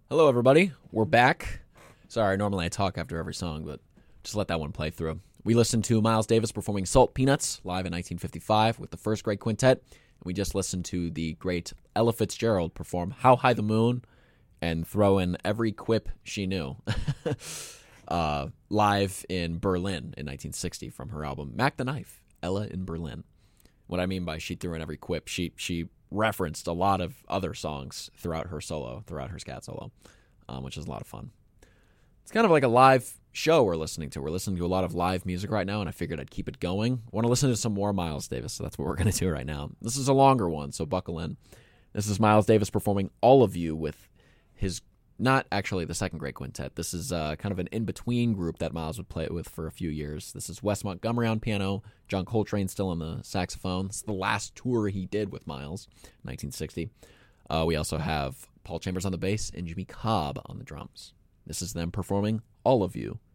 Hello, everybody. We're back. Sorry, normally I talk after every song, but just let that one play through. We listened to Miles Davis performing Salt Peanuts live in 1955 with the First Grade Quintet. And we just listened to the great Ella Fitzgerald perform How High the Moon and throw in every quip she knew live in Berlin in 1960 from her album Mac the Knife, Ella in Berlin. What I mean by she threw in every quip, she referenced a lot of other songs throughout her scat solo, which is a lot of fun. It's kind of like a live show we're listening to. We're listening to a lot of live music right now, and I figured I'd keep it going. I want to listen to some more Miles Davis, so that's what we're going to do right now. This is a longer one, so buckle in. This is Miles Davis performing All of You with his, not actually the Second Grade Quintet. This is kind of an in-between group that Miles would play with for a few years. This is Wes Montgomery on piano, John Coltrane still on the saxophone. This is the last tour he did with Miles, 1960. We also have Paul Chambers on the bass and Jimmy Cobb on the drums. This is them performing All of You.